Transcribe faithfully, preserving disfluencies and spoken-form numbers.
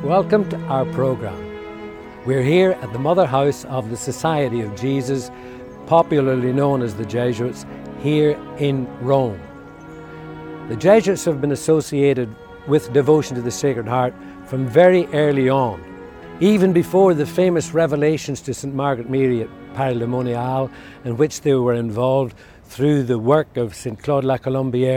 Welcome to our program. We're here at the Mother House of the Society of Jesus, popularly known as the Jesuits, here in Rome. The Jesuits have been associated with devotion to the Sacred Heart from very early on, even before the famous revelations to Saint Margaret Mary at Paris-le-Monial, in which they were involved through the work of Saint Claude La Colombière